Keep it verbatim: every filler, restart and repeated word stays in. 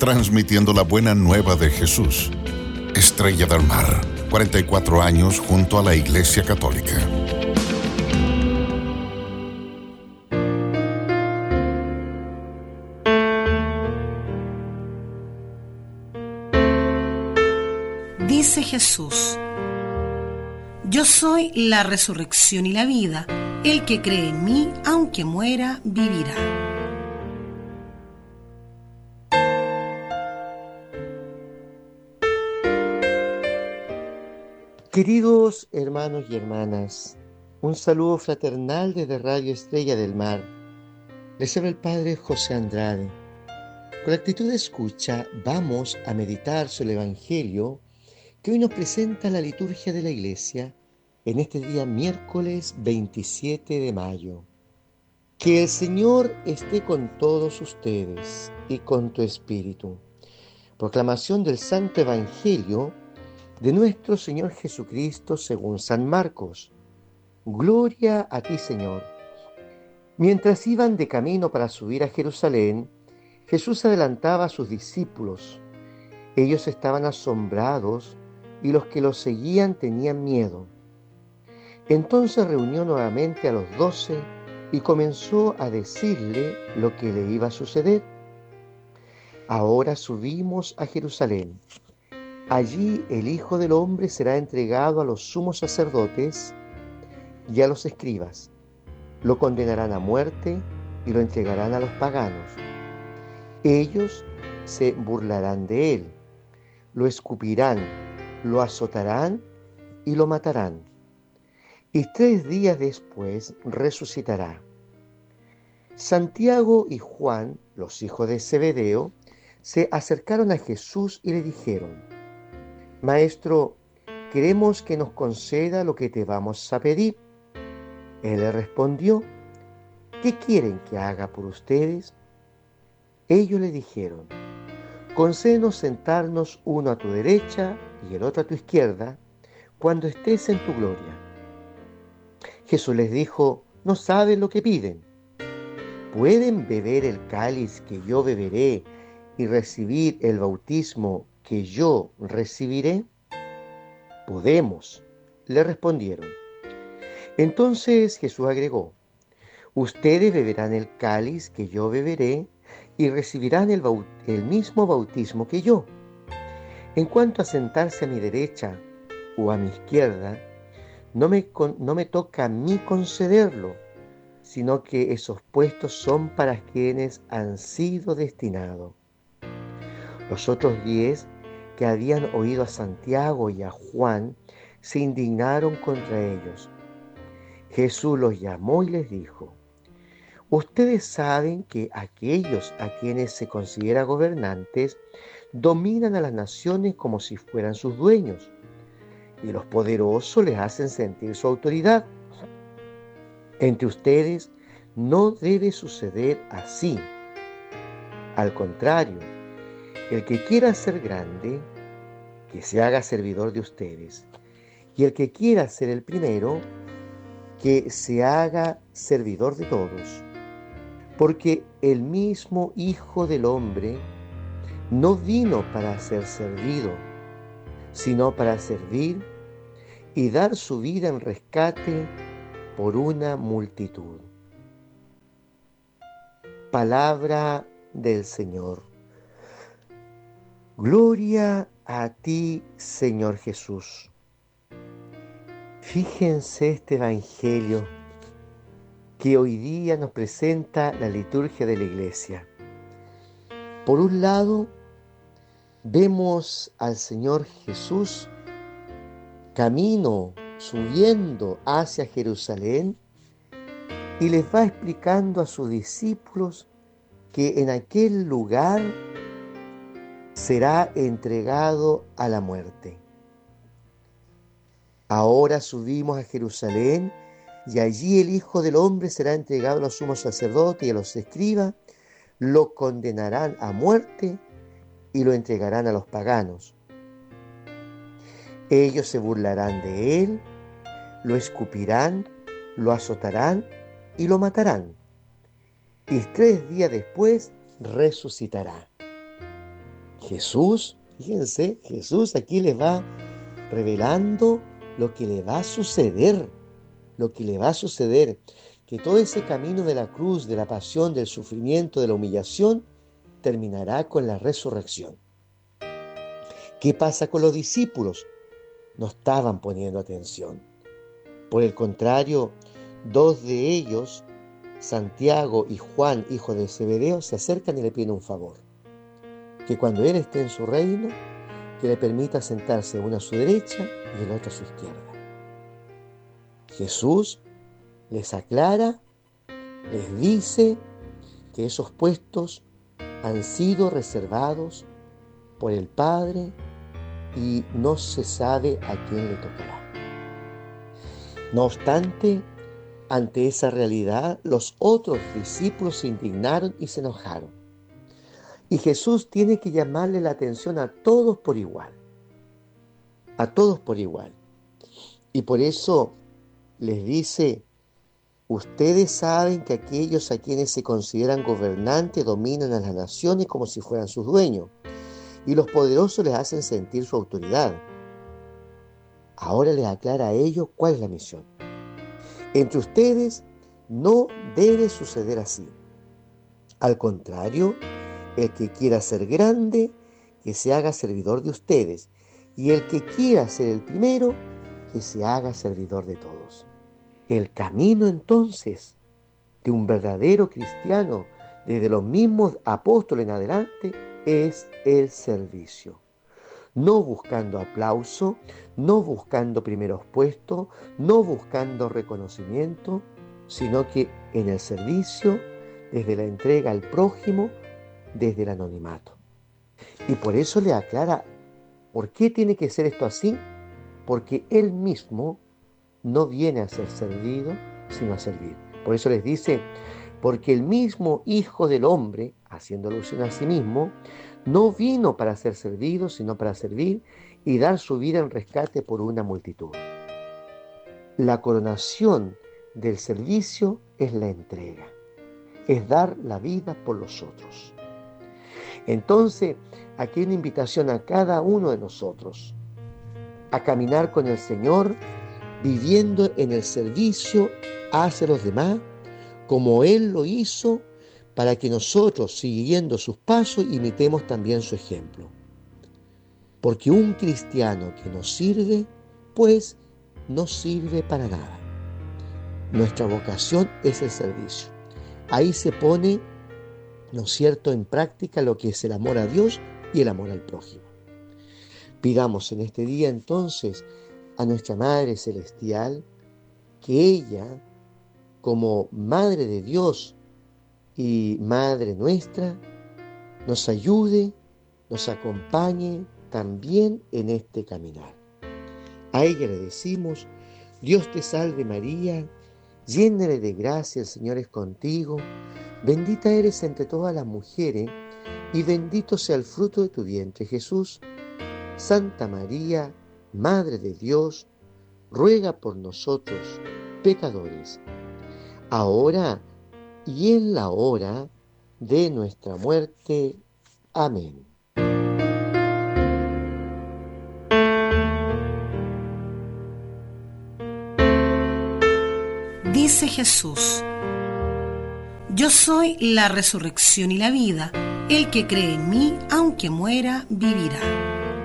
transmitiendo la buena nueva de Jesús. Estrella del Mar, cuarenta y cuatro años junto a la Iglesia Católica. Dice Jesús: yo soy la resurrección y la vida. El que cree en mí, aunque muera, vivirá. Queridos hermanos y hermanas, un saludo fraternal desde Radio Estrella del Mar. Les habla el Padre José Andrade. Con actitud de escucha vamos a meditar sobre el Evangelio que hoy nos presenta la liturgia de la Iglesia en este día miércoles veintisiete de mayo. Que el Señor esté con todos ustedes y con tu espíritu. Proclamación del Santo Evangelio de nuestro Señor Jesucristo según San Marcos. Gloria a ti, Señor. Mientras iban de camino para subir a Jerusalén, Jesús adelantaba a sus discípulos. Ellos estaban asombrados y los que los seguían tenían miedo. Entonces reunió nuevamente a los doce y comenzó a decirle lo que le iba a suceder. Ahora subimos a Jerusalén. Allí el Hijo del Hombre será entregado a los sumos sacerdotes y a los escribas. Lo condenarán a muerte y lo entregarán a los paganos. Ellos se burlarán de él, lo escupirán, lo azotarán y lo matarán. Y tres días después resucitará. Santiago y Juan, los hijos de Zebedeo, se acercaron a Jesús y le dijeron: Maestro, queremos que nos conceda lo que te vamos a pedir. Él le respondió: ¿qué quieren que haga por ustedes? Ellos le dijeron: concédenos sentarnos uno a tu derecha y el otro a tu izquierda, cuando estés en tu gloria. Jesús les dijo: ¿no saben lo que piden? ¿Pueden beber el cáliz que yo beberé y recibir el bautismo que yo recibiré? Podemos, le respondieron. Entonces Jesús agregó: ustedes beberán el cáliz que yo beberé y recibirán el, baut- el mismo bautismo que yo. En cuanto a sentarse a mi derecha o a mi izquierda, no me, con- no me toca a mí concederlo, sino que esos puestos son para quienes han sido destinados. Los otros diez que habían oído a Santiago y a Juan se indignaron contra ellos. Jesús los llamó y les dijo: ustedes saben que aquellos a quienes se considera gobernantes dominan a las naciones como si fueran sus dueños, y los poderosos les hacen sentir su autoridad. Entre ustedes no debe suceder así. Al contrario, el que quiera ser grande, que se haga servidor de ustedes, y el que quiera ser el primero, que se haga servidor de todos. Porque el mismo Hijo del Hombre no vino para ser servido, sino para servir y dar su vida en rescate por una multitud. Palabra del Señor. Gloria a ti, Señor Jesús. Fíjense este Evangelio que hoy día nos presenta la liturgia de la Iglesia. Por un lado, vemos al Señor Jesús camino, subiendo hacia Jerusalén, y les va explicando a sus discípulos que en aquel lugar será entregado a la muerte. Ahora subimos a Jerusalén, y allí el Hijo del Hombre será entregado a los sumos sacerdotes y a los escribas, lo condenarán a muerte y lo entregarán a los paganos. Ellos se burlarán de él, lo escupirán, lo azotarán y lo matarán. Y tres días después resucitará. Jesús, fíjense, Jesús aquí les va revelando lo que le va a suceder, lo que le va a suceder, que todo ese camino de la cruz, de la pasión, del sufrimiento, de la humillación, terminará con la resurrección. ¿Qué pasa con los discípulos? No estaban poniendo atención. Por el contrario, dos de ellos, Santiago y Juan, hijo de Zebedeo, se acercan y le piden un favor. Que cuando Él esté en su reino, que le permita sentarse uno a su derecha y el otro a su izquierda. Jesús les aclara, les dice que esos puestos han sido reservados por el Padre y no se sabe a quién le tocará. No obstante, ante esa realidad, los otros discípulos se indignaron y se enojaron. Y Jesús tiene que llamarle la atención a todos por igual. A todos por igual. Y por eso les dice: ustedes saben que aquellos a quienes se consideran gobernantes dominan a las naciones como si fueran sus dueños, y los poderosos les hacen sentir su autoridad. Ahora les aclara a ellos cuál es la misión. Entre ustedes no debe suceder así. Al contrario, el que quiera ser grande, que se haga servidor de ustedes, y el que quiera ser el primero, que se haga servidor de todos. El camino entonces de un verdadero cristiano, desde los mismos apóstoles en adelante, es el servicio. No buscando aplauso, no buscando primeros puestos, no buscando reconocimiento, sino que en el servicio, desde la entrega al prójimo, desde el anonimato. Y por eso le aclara, ¿por qué tiene que ser esto así? Porque Él mismo no viene a ser servido, sino a servir. Por eso les dice, porque el mismo Hijo del Hombre, haciendo alusión a sí mismo, no vino para ser servido, sino para servir y dar su vida en rescate por una multitud. La coronación del servicio es la entrega, es dar la vida por los otros. Entonces, aquí hay una invitación a cada uno de nosotros a caminar con el Señor, viviendo en el servicio hacia los demás, como Él lo hizo, para que nosotros, siguiendo sus pasos, imitemos también su ejemplo. Porque un cristiano que no sirve, pues no sirve para nada. Nuestra vocación es el servicio. Ahí se pone, ¿no es cierto?, en práctica lo que es el amor a Dios y el amor al prójimo. Pidamos en este día entonces a nuestra Madre Celestial que ella, como Madre de Dios y Madre nuestra, nos ayude, nos acompañe también en este caminar. A ella le decimos: Dios te salve María, llena de gracia, el Señor es contigo, bendita eres entre todas las mujeres, y bendito sea el fruto de tu vientre, Jesús. Santa María, Madre de Dios, ruega por nosotros, pecadores, ahora y en la hora de nuestra muerte. Amén. Dice Jesús: yo soy la resurrección y la vida. El que cree en mí, aunque muera, vivirá.